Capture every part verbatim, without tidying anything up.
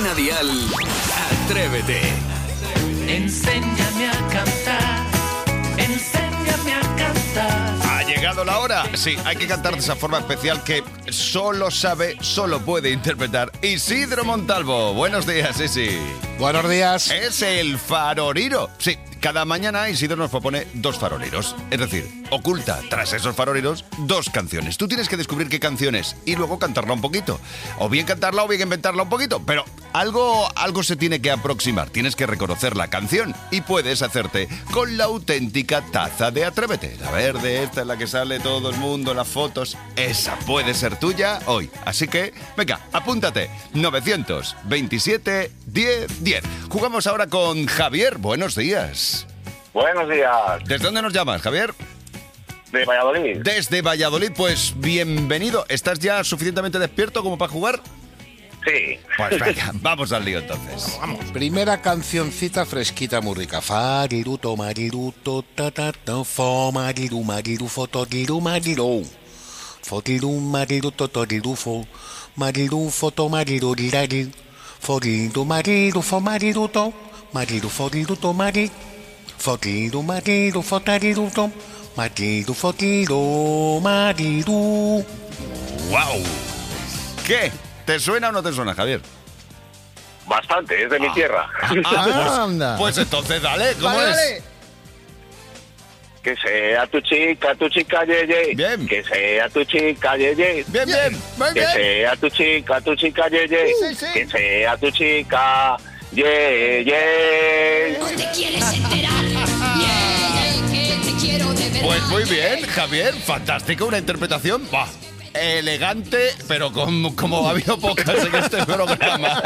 Cadena Dial, Atrévete. Enséñame a cantar, enséñame a cantar. Ha llegado la hora. Sí, hay que cantar de esa forma especial que solo sabe, solo puede interpretar Isidro Montalvo. Buenos días, Isi. Buenos días. Es el faroriro. Sí, cada mañana Isidro nos propone dos faroriros. Es decir, oculta tras esos faroriros dos canciones. Tú tienes que descubrir qué canción es y luego cantarla un poquito. O bien cantarla o bien inventarla un poquito. Pero algo, algo se tiene que aproximar. Tienes que reconocer la canción y puedes hacerte con la auténtica taza de Atrévete. La verde, esta es la que sale todo el mundo en las fotos. Esa puede ser tuya hoy. Así que, venga, apúntate. novecientos veintisiete diez diez. Jugamos ahora con Javier. Buenos días. Buenos días. ¿Desde dónde nos llamas, Javier? De Valladolid. Desde Valladolid, pues bienvenido. ¿Estás ya suficientemente despierto como para jugar? Sí. Pues venga, vamos al lío entonces. Vamos. Primera cancioncita fresquita, muy rica. Fariruto, mariruto, ta ta ta, fo, mariru, mariru, fo, toriru, mariru. Fotiru, mariru, totoriru, fo, mariru, foto, mariru, rirari. Foriru, mariru, fo, mariru, to, mariru, foriru, to, mari. Fotiru, mariru, fotariru, to, mariru, fotiru, mariru. ¡Wow! ¿Qué? ¿Te suena o no te suena, Javier? Bastante, es de mi Ah. tierra. Ah, pues, pues entonces dale, ¿cómo Vale, es? vale. Que sea tu chica, tu chica, ye, ye. Bien. Que sea tu chica, ye, ye. Bien, bien. Muy Que bien. sea tu chica, tu chica, ye, ye. Sí, sí. Que sea tu chica, ye, ye. No te quieres enterar, yeah, que te quiero de verdad. Pues muy bien, Javier. Fantástico, una interpretación. ¡Bah! Elegante, pero como, como ha habido pocas en este programa.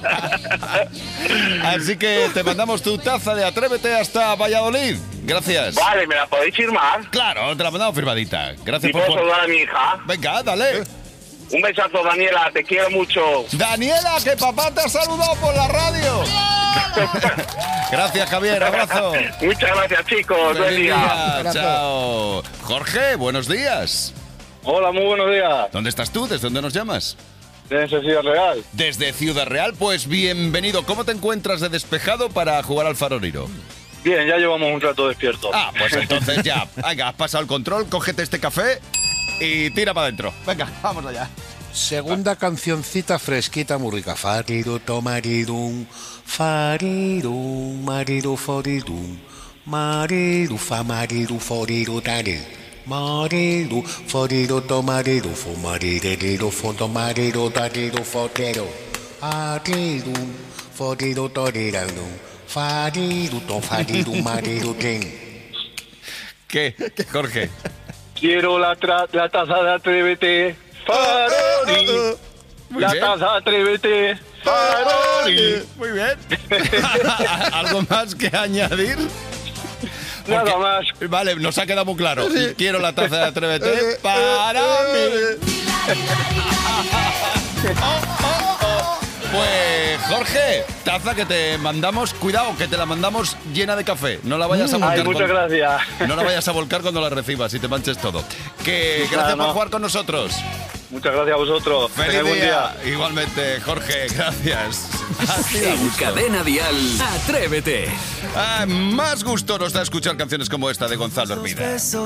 Así que te mandamos tu taza de Atrévete hasta Valladolid. Gracias. Vale, ¿me la podéis firmar? Claro, te la mandamos firmadita. Y Gracias por puedo jugar. saludar a mi hija. Venga, dale. Un besazo, Daniela, te quiero mucho. Daniela, que papá te ha saludado por la radio. Gracias, Javier. Abrazo. Muchas gracias, chicos. Buen Feliz día. día. Abrazo. Chao. Jorge, buenos días. Hola, muy buenos días. ¿Dónde estás tú? ¿Desde dónde nos llamas? Desde Ciudad Real. Desde Ciudad Real, pues bienvenido. ¿Cómo te encuentras de despejado para jugar al faroriro? Bien, ya llevamos un rato despiertos. Ah, pues entonces ya. Venga, has pasado el control, cógete este café y tira para adentro. Venga, vamos allá. Segunda cancioncita fresquita, muy rica. Fariruto, mariru, fariru, mariru, foriru, mariru, fa, mariru, foriru, tari. Mariru, foriru, to, mariru, fo, mariru, foto, mariru, tariru, fotero. Ariru, foriru, toriru, fariru, to, fariru, mariru, ten. ¿Qué, Jorge? Quiero la, tra- la taza de Atrévete, Farori. Muy La bien. taza Atrévete, Farori. Muy bien. ¿Algo más que añadir? Nada Porque- más. Vale, nos ha quedado muy claro. Quiero la taza de Atrévete para mí. Oh, oh, oh. Pues, Jorge, taza que te mandamos, cuidado, que te la mandamos llena de café. No la vayas a volcar. Ay, muchas cuando- gracias. No la vayas a volcar cuando la recibas y te manches todo. Que Nada, gracias por no. jugar con nosotros. Muchas gracias a vosotros. Feliz Tened buen día. día. Igualmente, Jorge, gracias. Así da En gusto. Cadena Dial, Atrévete. Ah, más gusto nos da escuchar canciones como esta de Gonzalo Hermida.